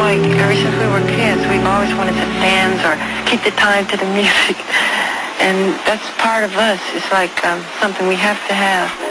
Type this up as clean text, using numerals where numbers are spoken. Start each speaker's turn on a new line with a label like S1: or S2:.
S1: like ever since we were kids, we've always wanted to dance or keep the time to the music. And that's part of us. It's like something we have to have.